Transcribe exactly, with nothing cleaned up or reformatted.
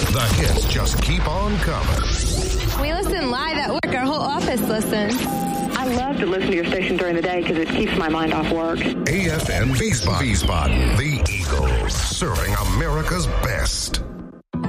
The hits just keep on coming. We listen live at work. Our whole office listens. I love to listen to your station during the day because it keeps my mind off work. A F M Wiesbaden, the Eagles, serving America's best.